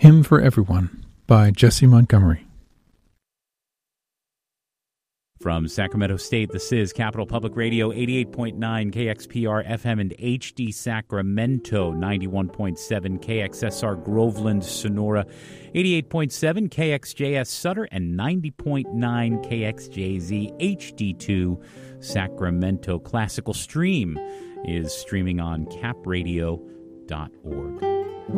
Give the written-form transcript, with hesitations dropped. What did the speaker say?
Hymn for Everyone by Jesse Montgomery. From Sacramento State, this is Capital Public Radio, 88.9 KXPR FM and HD Sacramento, 91.7 KXSR Groveland, Sonora, 88.7 KXJS Sutter, and 90.9 KXJZ HD2 Sacramento. Classical Stream is streaming on capradio.org.